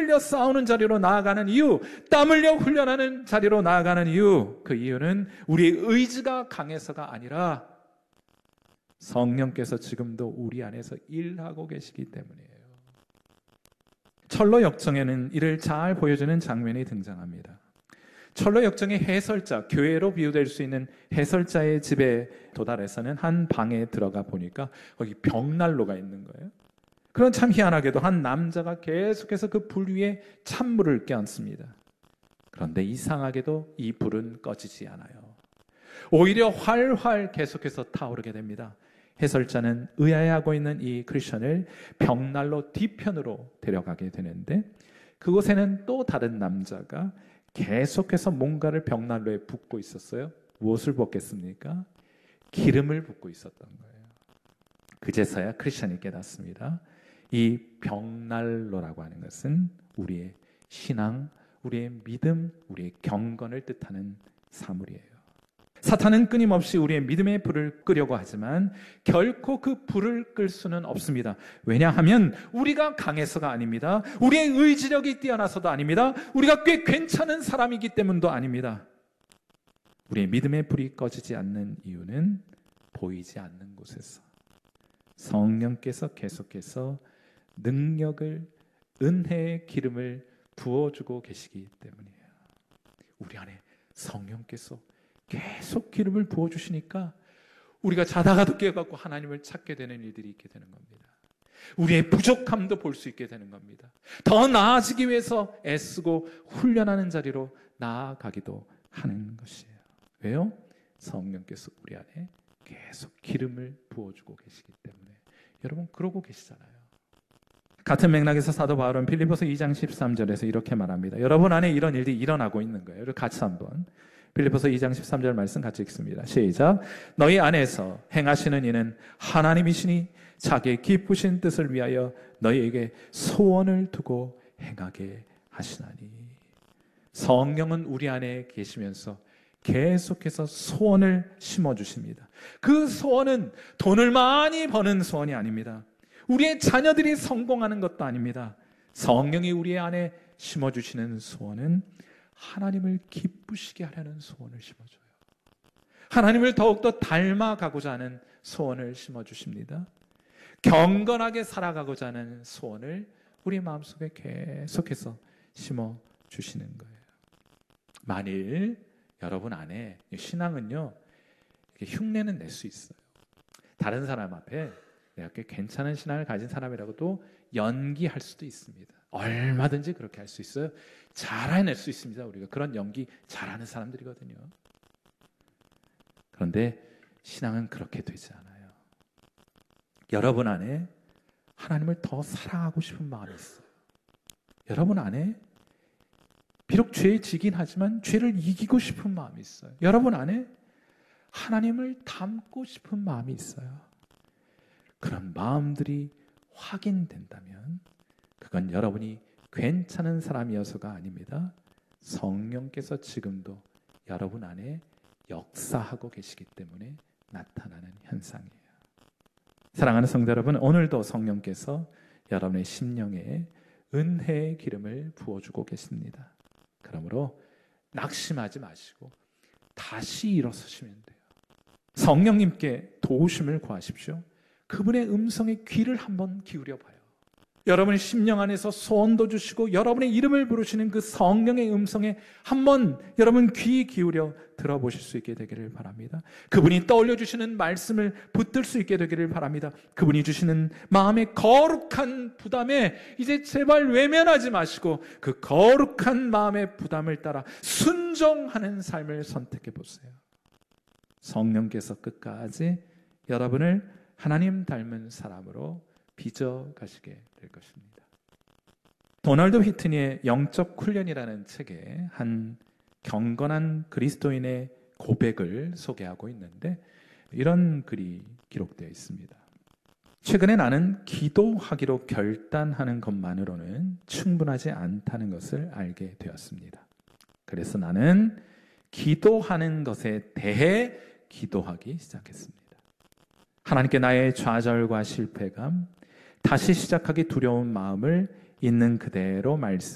흘려 싸우는 자리로 나아가는 이유, 땀 흘려 훈련하는 자리로 나아가는 이유, 그 이유는 우리의 의지가 강해서가 아니라 성령께서 지금도 우리 안에서 일하고 계시기 때문이에요. 철로 역정에는 이를 잘 보여주는 장면이 등장합니다. 철로 역정의 해설자, 교회로 비유될 수 있는 해설자의 집에 도달해서는 한 방에 들어가 보니까 거기 벽난로가 있는 거예요. 그런 참 희한하게도 한 남자가 계속해서 그 불 위에 찬물을 껴안습니다. 그런데 이상하게도 이 불은 꺼지지 않아요. 오히려 활활 계속해서 타오르게 됩니다. 해설자는 의아해하고 있는 이 크리스천을 벽난로 뒤편으로 데려가게 되는데 그곳에는 또 다른 남자가 계속해서 뭔가를 벽난로에 붓고 있었어요. 무엇을 붓겠습니까? 기름을 붓고 있었던 거예요. 그제서야 크리스천이 깨닫습니다. 이 벽난로라고 하는 것은 우리의 신앙, 우리의 믿음, 우리의 경건을 뜻하는 사물이에요. 사탄은 끊임없이 우리의 믿음의 불을 끄려고 하지만 결코 그 불을 끌 수는 없습니다. 왜냐하면 우리가 강해서가 아닙니다. 우리의 의지력이 뛰어나서도 아닙니다. 우리가 꽤 괜찮은 사람이기 때문도 아닙니다. 우리의 믿음의 불이 꺼지지 않는 이유는 보이지 않는 곳에서 성령께서 계속해서 능력을, 은혜의 기름을 부어주고 계시기 때문이에요. 우리 안에 성령께서 계속 기름을 부어주시니까 우리가 자다가도 깨어갖고 하나님을 찾게 되는 일들이 있게 되는 겁니다. 우리의 부족함도 볼 수 있게 되는 겁니다. 더 나아지기 위해서 애쓰고 훈련하는 자리로 나아가기도 하는 것이에요. 왜요? 성령께서 우리 안에 계속 기름을 부어주고 계시기 때문에. 여러분 그러고 계시잖아요. 같은 맥락에서 사도 바울은 빌립보서 2장 13절에서 이렇게 말합니다. 여러분 안에 이런 일들이 일어나고 있는 거예요. 같이 한번 빌립보서 2장 13절 말씀 같이 읽습니다. 시작. 너희 안에서 행하시는 이는 하나님이시니 자기의 기쁘신 뜻을 위하여 너희에게 소원을 두고 행하게 하시나니. 성령은 우리 안에 계시면서 계속해서 소원을 심어주십니다. 그 소원은 돈을 많이 버는 소원이 아닙니다. 우리의 자녀들이 성공하는 것도 아닙니다. 성령이 우리 안에 심어주시는 소원은 하나님을 기쁘시게 하려는 소원을 심어줘요. 하나님을 더욱더 닮아가고자 하는 소원을 심어주십니다. 경건하게 살아가고자 하는 소원을 우리 마음속에 계속해서 심어주시는 거예요. 만일 여러분 안에 신앙은요, 흉내는 낼 수 있어요. 다른 사람 앞에 내가 꽤 괜찮은 신앙을 가진 사람이라고도 연기할 수도 있습니다. 얼마든지 그렇게 할 수 있어요. 잘 해낼 수 있습니다. 우리가 그런 연기 잘하는 사람들이거든요. 그런데 신앙은 그렇게 되지 않아요. 여러분 안에 하나님을 더 사랑하고 싶은 마음이 있어요. 여러분 안에 비록 죄에 지긴 하지만 죄를 이기고 싶은 마음이 있어요. 여러분 안에 하나님을 닮고 싶은 마음이 있어요. 그런 마음들이 확인된다면 그건 여러분이 괜찮은 사람이어서가 아닙니다. 성령께서 지금도 여러분 안에 역사하고 계시기 때문에 나타나는 현상이에요. 사랑하는 성도 여러분, 오늘도 성령께서 여러분의 심령에 은혜의 기름을 부어주고 계십니다. 그러므로 낙심하지 마시고 다시 일어서시면 돼요. 성령님께 도우심을 구하십시오. 그분의 음성에 귀를 한번 기울여 봐요. 여러분의 심령 안에서 소원도 주시고 여러분의 이름을 부르시는 그 성령의 음성에 한번 여러분 귀 기울여 들어보실 수 있게 되기를 바랍니다. 그분이 떠올려 주시는 말씀을 붙들 수 있게 되기를 바랍니다. 그분이 주시는 마음의 거룩한 부담에 이제 제발 외면하지 마시고 그 거룩한 마음의 부담을 따라 순종하는 삶을 선택해 보세요. 성령께서 끝까지 여러분을 하나님 닮은 사람으로 빚어 가시게 될 것입니다. 도널드 휘트니의 영적 훈련이라는 책에 한 경건한 그리스도인의 고백을 소개하고 있는데 이런 글이 기록되어 있습니다. 최근에 나는 기도하기로 결단하는 것만으로는 충분하지 않다는 것을 알게 되었습니다. 그래서 나는 기도하는 것에 대해 기도하기 시작했습니다. 하나님께 나의 좌절과 실패감, 다시 시작하기 두려운 마음을 있는 그대로 말씀